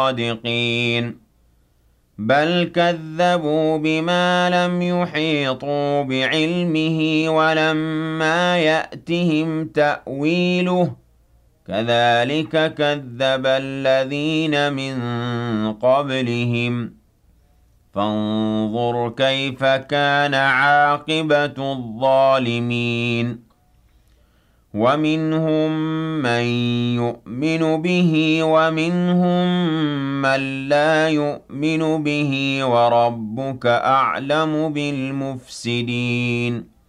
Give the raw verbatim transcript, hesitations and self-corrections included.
الصادقين بل كذبوا بما لم يحيطوا بعلمه ولما يأتهم تأويله كذلك كذب الذين من قبلهم فانظر كيف كان عاقبة الظالمين ومنهم من يؤمن به ومنهم من لا يؤمن به وربك أعلم بالمفسدين